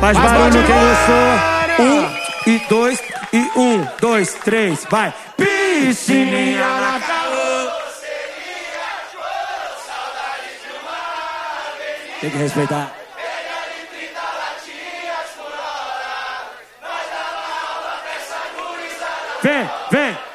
Faz barulho quem gostou. 1 e 2 e 1, 2, 3, vai. Piscininha na caô. Tem que respeitar. Vem, vem.